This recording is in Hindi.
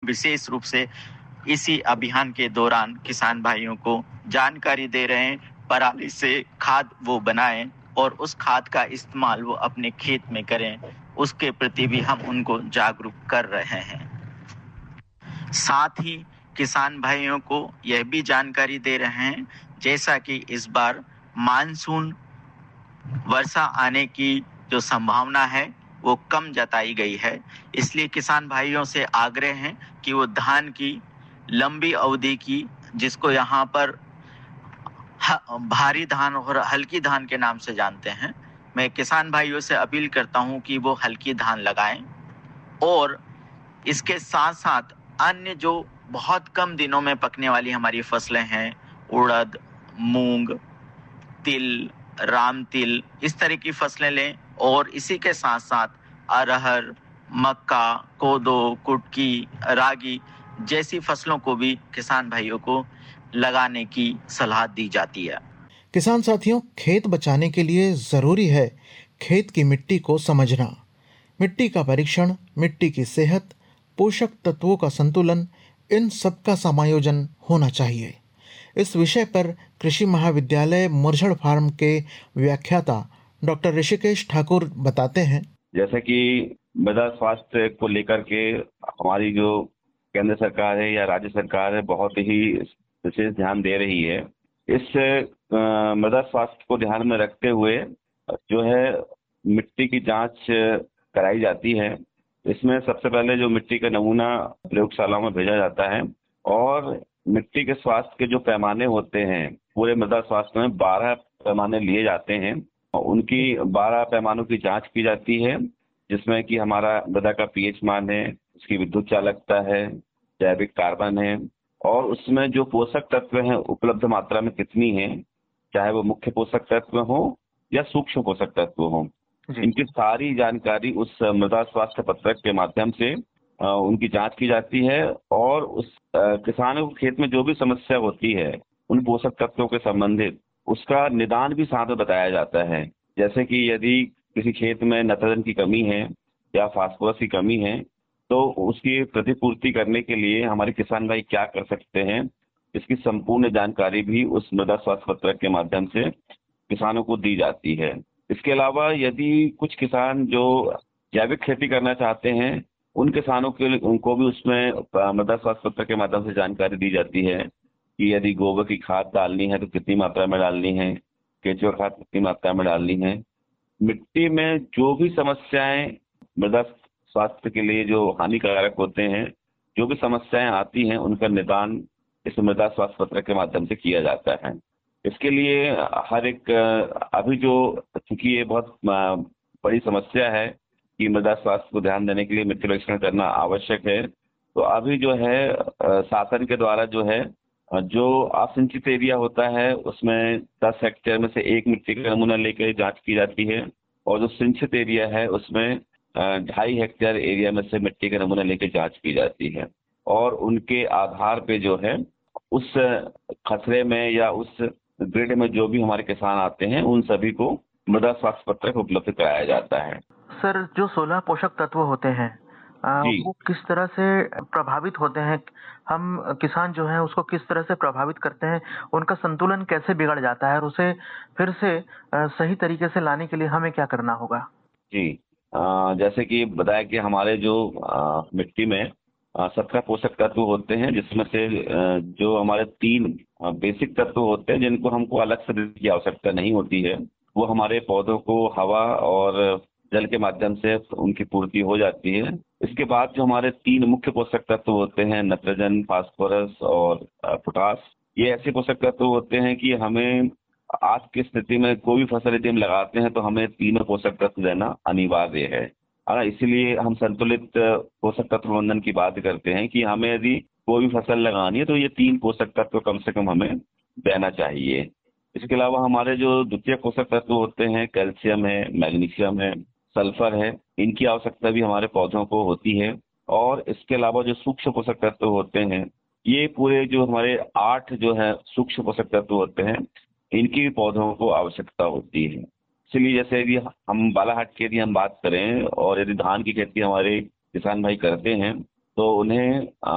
विशेष रूप से इसी अभियान के दौरान किसान भाइयों को जानकारी दे रहे हैं। पराली से खाद वो बनाएं और उस खाद का इस्तेमाल वो अपने खेत में करें, उसके प्रति भी हम उनको जागरूक कर रहे हैं। साथ ही किसान भाइयों को यह भी जानकारी दे रहे हैं, जैसा कि इस बार मानसून वर्षा आने की जो संभावना है वो कम जताई गई है, इसलिए किसान भाइयों से आग्रह है कि वो धान की लंबी अवधि की, जिसको यहाँ पर भारी धान और हल्की धान के नाम से जानते हैं, मैं किसान भाइयों से अपील करता हूं कि वो हल्की धान लगाएं। और इसके साथ साथ अन्य जो बहुत कम दिनों में पकने वाली हमारी फसलें हैं, उड़द, मूंग, तिल, राम तिल, इस तरह की फसलें लें। और इसी के साथ साथ अरहर, मक्का, कोदो, कुटकी, रागी जैसी फसलों को भी किसान भाइयों को लगाने की सलाह दी जाती है। किसान साथियों, खेत बचाने के लिए जरूरी है खेत की मिट्टी को समझना। मिट्टी का परीक्षण, मिट्टी की सेहत, पोषक तत्वों का संतुलन, इन सब का समायोजन होना चाहिए। इस विषय पर कृषि महाविद्यालय मुरझड़ फार्म के व्याख्याता डॉक्टर ऋषिकेश ठाकुर बताते हैं। जैसे कि मृदा स्वास्थ्य को लेकर के हमारी जो केंद्र सरकार है या राज्य सरकार है बहुत ही विशेष ध्यान दे रही है। इस मृदा स्वास्थ्य को ध्यान में रखते हुए जो है मिट्टी की जांच कराई जाती है। इसमें सबसे पहले जो मिट्टी का नमूना प्रयोगशाला में भेजा जाता है और मिट्टी के स्वास्थ्य के जो पैमाने होते हैं, पूरे मृदा स्वास्थ्य में 12 पैमाने लिए जाते हैं। उनकी 12 पैमानों की जांच की जाती है, जिसमें कि हमारा मृदा का पीएच मान है, उसकी विद्युत चालकता है, जैविक कार्बन है और उसमें जो पोषक तत्व हैं उपलब्ध मात्रा में कितनी है, चाहे वो मुख्य पोषक तत्व हो या सूक्ष्म पोषक तत्व हो। इनकी सारी जानकारी उस मृदा स्वास्थ्य पत्रक के माध्यम से उनकी जांच की जाती है और उस किसानों को खेत में जो भी समस्या होती है उन पोषक तत्वों के संबंधित उसका निदान भी साथ में बताया जाता है। जैसे कि यदि किसी खेत में नाइट्रोजन की कमी है या फास्फोरस की कमी है तो उसकी प्रतिपूर्ति करने के लिए हमारे किसान भाई क्या कर सकते हैं, इसकी संपूर्ण जानकारी भी उस मृदा स्वास्थ्य पत्रक के माध्यम से किसानों को दी जाती है। इसके अलावा यदि कुछ किसान जो जैविक खेती करना चाहते हैं उन किसानों के लिए उनको भी उसमें मृदा स्वास्थ्य पत्रक के माध्यम से जानकारी दी जाती है कि यदि गोबर की खाद डालनी है तो कितनी मात्रा में डालनी है, केंचुआ खाद कितनी मात्रा में डालनी है। मिट्टी में जो भी समस्याएं मृदा स्वास्थ्य के लिए जो हानिकारक होते हैं, जो भी समस्याएं आती हैं उनका निदान इस मृदा स्वास्थ्य पत्रक के माध्यम से किया जाता है। इसके लिए हर एक अभी जो चूंकि ये बहुत बड़ी समस्या है कि मृदा स्वास्थ्य को ध्यान देने के लिए मिट्टी परीक्षण करना आवश्यक है, तो अभी जो है शासन के द्वारा जो है जो असिंचित एरिया होता है उसमें 10 हेक्टेयर में से एक मिट्टी का नमूना लेकर जांच की जाती है और जो सिंचित एरिया है उसमें 2.5 हेक्टेयर एरिया में से मिट्टी का नमूना लेकर जांच की जाती है और उनके आधार पे जो है उस खसरे में या उस ग्रिड में जो भी हमारे किसान आते हैं उन सभी को मृदा स्वास्थ्य पत्रक उपलब्ध कराया जाता है। सर, जो 16 पोषक तत्व होते हैं वो किस तरह से प्रभावित होते हैं? हम किसान जो है उसको किस तरह से प्रभावित करते हैं? उनका संतुलन कैसे बिगड़ जाता है और उसे फिर से सही तरीके से लाने के लिए हमें क्या करना होगा? जी, जैसे कि बताया कि हमारे जो मिट्टी में 17 पोषक तत्व होते हैं, जिसमें से जो हमारे 3 बेसिक तत्व होते हैं जिनको हमको अलग से देने की आवश्यकता नहीं होती है, वो हमारे पौधों को हवा और जल के माध्यम से उनकी पूर्ति हो जाती है। इसके बाद जो हमारे 3 मुख्य पोषक तत्व होते हैं, नाइट्रोजन, फास्फोरस और पोटाश, ये ऐसे पोषक तत्व होते हैं कि हमें आज की स्थिति में कोई भी फसल यदि हम लगाते हैं तो हमें 3 पोषक तत्व देना अनिवार्य है। इसीलिए हम संतुलित पोषक तत्व प्रबंधन की बात करते हैं कि हमें यदि कोई भी फसल लगानी है तो ये 3 पोषक तत्व कम से कम हमें देना चाहिए। इसके अलावा हमारे जो द्वितीय पोषक तत्व होते हैं, कैल्शियम है, मैग्नीशियम है, सल्फर है, इनकी आवश्यकता भी हमारे पौधों को होती है। और इसके अलावा जो सूक्ष्म पोषक तत्व होते हैं, ये पूरे जो हमारे 8 जो है सूक्ष्म पोषक तत्व होते हैं, इनकी भी पौधों को आवश्यकता होती है। इसलिए जैसे यदि हम बालाहाट की यदि हम बात करें और यदि धान की खेती हमारे किसान भाई करते हैं तो उन्हें